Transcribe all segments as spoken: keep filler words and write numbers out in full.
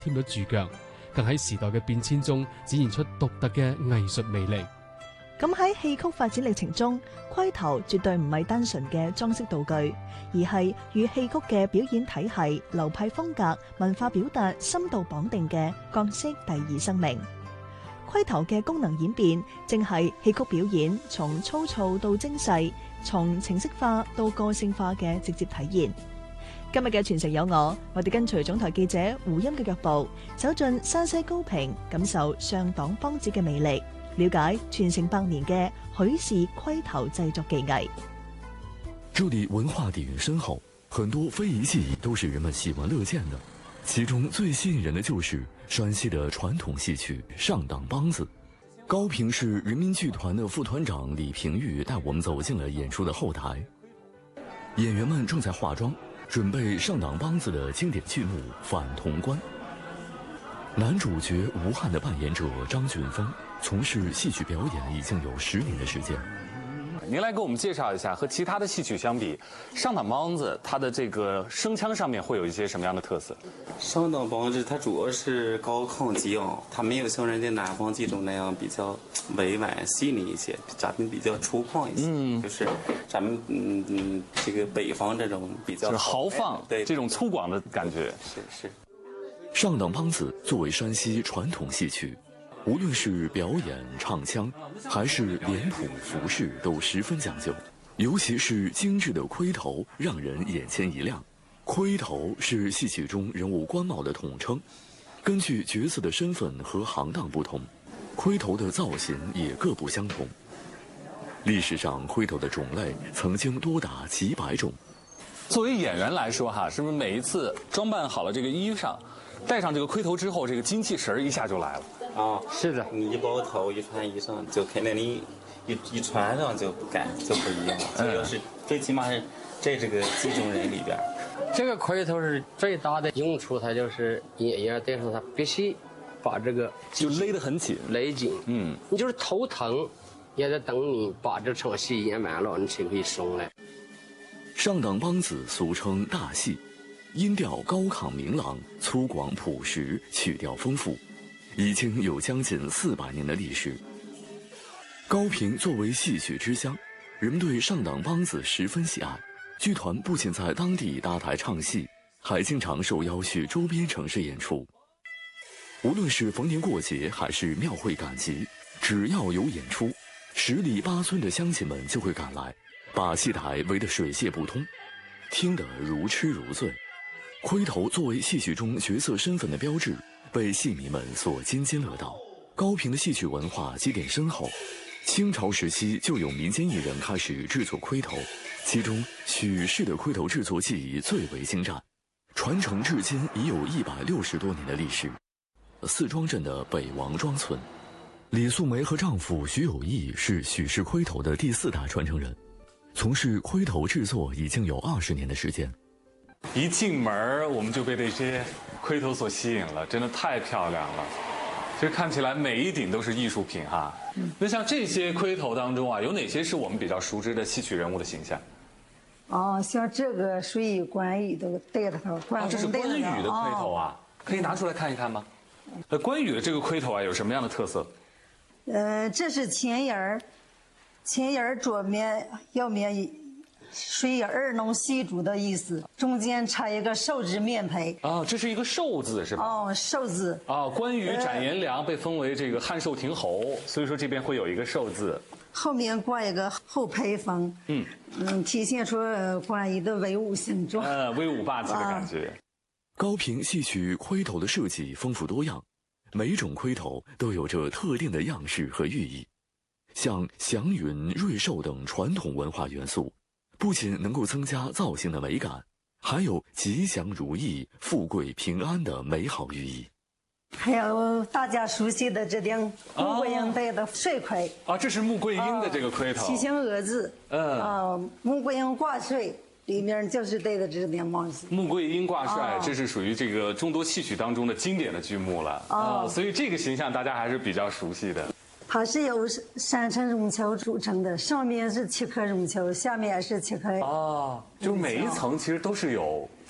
添咗注腳，更喺時代嘅變遷中展現出獨特嘅藝術魅力。 咁喺戲曲發展歷程中，盔頭絕對唔係單純嘅裝飾道具，而係與戲曲嘅表演體系、流派風格、文化表達深度綁定嘅角色第二生命。盔頭嘅功能演變，正係戲曲表演從粗糙到精細，從程式化到個性化嘅直接體現。今日嘅傳承有我，我哋跟隨總台記者胡音嘅腳步，走進山西高平，感受上黨梆子嘅魅力，了解傳承百年嘅許氏盔頭製作技藝。 這裏文化底蘊深厚，很多非遺技藝都是人們喜聞樂見的。其中最吸引人的就是山西的傳統戲曲上黨梆子。高平市人民劇團的副團長李平玉帶我們走進了演出的後台，演員們正在化妝，準備上黨梆子的經典劇目《反潼關》。男主角吳漢的扮演者張俊峰從事戲曲表演已經有十年的時間。 您来给我们介绍一下，和其他的戏曲相比，上党梆子它的这个声腔上面会有一些什么样的特色？ 上党梆子它主要是高亢激昂，它没有像人家南方这种那样比较委婉细腻一些，咱们比较粗犷一些。嗯，就是咱们嗯嗯这个北方这种比较就是豪放，对这种粗犷的感觉。 是是。 上党梆子作为山西傳統戲曲，無論是表演、唱腔，還是臉譜、服飾，都十分講究。尤其是精緻的盔頭，讓人眼前一亮。盔頭是戲曲中人物官帽的統稱，根據角色的身份和行當不同，盔頭的造型也各不相同。歷史上，盔頭的種類曾經多達幾百種。 作為演員來說，哈，是不是每一次裝扮好了這個衣裳，戴上這個盔頭之後，這個精氣神一下就來了？ 啊，是的，你一包頭一穿衣裳，就肯定你一一穿上就感就不一樣。這要是最起碼是在這個劇中人裏邊， 這個盔頭是最大的用處，它就是演員戴上它必須把這個就勒得很緊， 勒緊。嗯，你就是頭疼，也得等你把這場戲演完了，你才可以鬆來。 上黨梆子俗稱大戲，音調高亢明朗，粗獷樸實，曲調豐富。已經有將近四百年的歷史。高平作為戲曲之鄉，人們對上黨梆子十分喜愛。劇團不僅在當地搭台唱戲，還經常受邀去周邊城市演出。無論是逢年過節還是廟會趕集，只要有演出，十里八村的鄉親們就會趕來，把戲台圍得水泄不通，聽得如痴如醉。盔頭作為戲曲中角色身份的標誌，被戲迷們所津津樂道。高平的戲曲文化積澱深厚，清朝時期就有民間藝人開始製作盔頭，其中許氏的盔頭製作技藝最為精湛，傳承至今已有一百六十多年的歷史。四莊鎮的北王莊村，李素梅和丈夫徐有義是許氏盔頭的第四代傳承人，從事盔頭製作已經有二十年的時間。 一進門我們就被這些盔頭所吸引了，真的太漂亮了。其實看起來每一頂都是藝術品哈。嗯。那像這些盔頭當中啊，有哪些是我們比較熟知的戲曲人物的形象？ 哦，像這個屬於關羽都戴的頭，關公戴的頭。啊，這是關羽的盔頭啊，哦、可以拿出來看一看嗎？呃，關羽的這個盔頭啊，有什麼樣的特色？ 呃，這是前沿兒，前沿兒左面、右面。屬於二龍戲珠的意思，中間插一個壽字面胚。 啊，這是一個壽字是吧？ 哦，壽字。 啊，關羽斬顏良被封為這個漢壽亭侯，所以說這邊會有一個壽字。 後面掛一個後披風，嗯嗯，體現出關羽的威武形狀。 呃，威武霸氣的感覺。啊、 高平戲曲盔頭的設計豐富多樣，每一種盔頭都有着特定的樣式和寓意，像祥雲、瑞獸等傳統文化元素。不僅能夠增加造型的美感，還有吉祥如意、富貴平安的美好寓意。 還有大家熟悉的這頂穆桂英戴的帥盔。 啊，這是穆桂英的這個盔頭。 七星鵝字。嗯。啊，穆桂英掛帥，裏面就是戴的這頂帽子。 穆桂英掛帥，這是屬於這個眾多戲曲當中的經典的劇目了。啊，所以這個形象大家還是比較熟悉的。 它是由三層絨球組成的，上面是七顆絨球，下面是七顆。 哦，就每一層其實都是有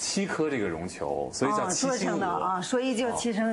七颗这个绒球，所以叫七做星鹅成的啊，所以就七成。